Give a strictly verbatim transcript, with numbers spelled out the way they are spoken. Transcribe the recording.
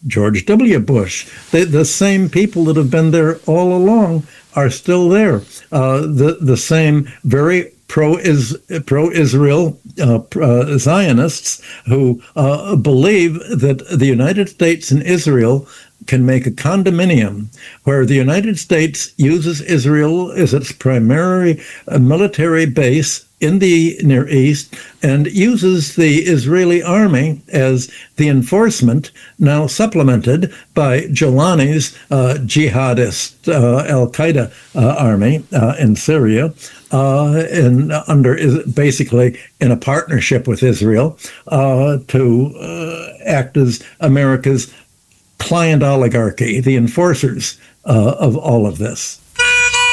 George W. Bush. The, the same people that have been there all along are still there. Uh, the, the same very pro-Is, pro-Israel uh, uh, Zionists who uh, believe that the United States and Israel can make a condominium where the United States uses Israel as its primary uh, military base in the Near East and uses the Israeli army as the enforcement, now supplemented by Jolani's uh, jihadist uh, Al-Qaeda uh, army uh, in Syria, uh, and under basically in a partnership with Israel uh, to uh, act as America's client oligarchy, the enforcers uh, of all of this.